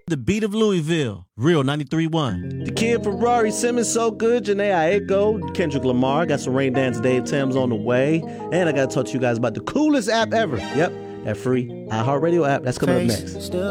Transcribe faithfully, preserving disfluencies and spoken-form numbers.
The beat of Louisville. Real ninety-three point one. The Kid Ferrari, Simmons, So Good, Janae Aiko, Kendrick Lamar. Got some Rain Dance Dave Thames on the way. And I got to talk to you guys about the coolest app ever. Yep, that free iHeartRadio app. That's coming up next.